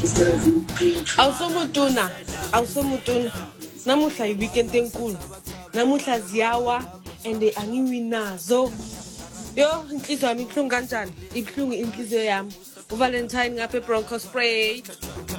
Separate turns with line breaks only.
awusomutuna namuhla i-weekend enkulu namuhla ziyawa and angiwinazo yo inhliziyo yami ibuhlungu kanjani ibuhlungu inhliziyo yami uvalentine ngapha eBronco Spray